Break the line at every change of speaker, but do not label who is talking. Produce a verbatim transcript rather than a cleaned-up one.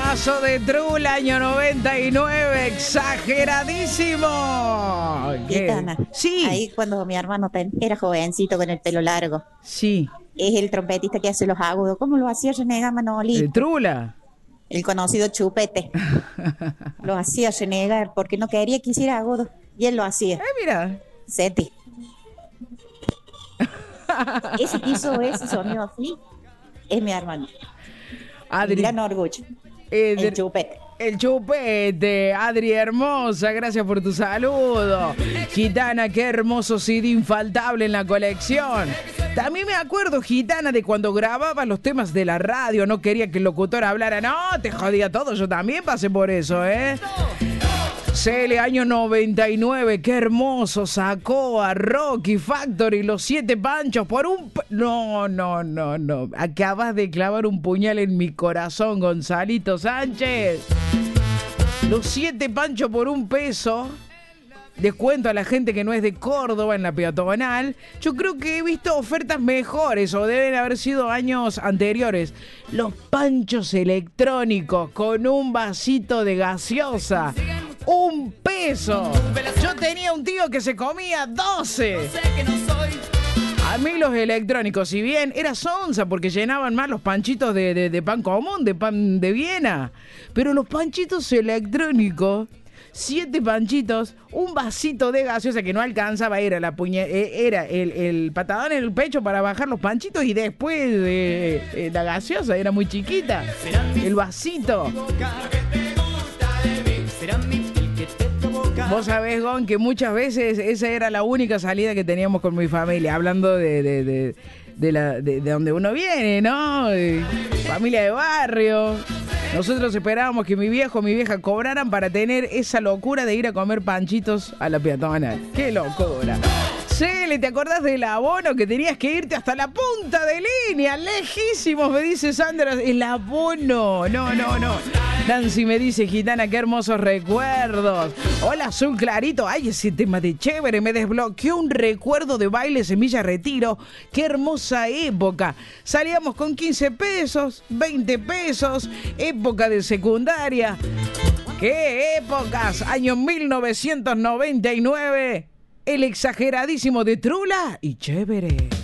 Temazo de Trula, año noventa y nueve, exageradísimo.
Gitana.
Sí.
Ahí cuando mi hermano ten- era jovencito con el pelo largo.
Sí.
Es el trompetista que hace los agudos. ¿Cómo lo hacía René Manolito?
¿De Trula?
El conocido Chupete. Lo hacía renegar porque no quería que hiciera agudo. Y él lo hacía.
Eh, mira.
Seti. Ese que hizo ese sonido así es mi hermano.
Adri.
Gran orgullo.
Eh,
el Chupete.
El Chupete, Adri hermosa, gracias por tu saludo. Gitana, qué hermoso C D infaltable en la colección. También me acuerdo, Gitana, de cuando grababa los temas de la radio, no quería que el locutor hablara. No, te jodía todo, yo también pasé por eso, ¿eh? C L, año noventa y nueve, qué hermoso, sacó a Rocky Factory, los siete panchos por un... P- no, no, no, no, acabas de clavar un puñal en mi corazón, Gonzalito Sánchez. Los siete panchos por un peso. Descuento a la gente que no es de Córdoba en la peatonal. Yo creo que he visto ofertas mejores o deben haber sido años anteriores. Los panchos electrónicos con un vasito de gaseosa. Un peso. Yo tenía un tío que se comía doce. A mí los electrónicos, si bien era sonza porque llenaban más los panchitos de, de, de pan común, de pan de Viena, pero los panchitos electrónicos, siete panchitos, un vasito de gaseosa que no alcanzaba, era la puñe, era el, el patadón en el pecho para bajar los panchitos y después eh, eh, la gaseosa era muy chiquita, el vasito. Vos sabés, Gon, que muchas veces esa era la única salida que teníamos con mi familia, hablando de, de, de, de, la, de, de donde uno viene, ¿no? De familia de barrio. Nosotros esperábamos que mi viejo, mi vieja cobraran para tener esa locura de ir a comer panchitos a la peatonal. ¡Qué locura! Cele, ¿te acordás del abono que tenías que irte hasta la punta de línea? Lejísimos, me dice Sandra. El abono. No, no, no. Nancy me dice, Gitana, qué hermosos recuerdos. Hola, Azul Clarito. Ay, ese tema de chévere. Me desbloqueó un recuerdo de baile Semilla Retiro. Qué hermosa época. Salíamos con quince pesos, veinte pesos. Época de secundaria. ¡Qué épocas! Año mil novecientos noventa y nueve. El exageradísimo de Trula y chévere.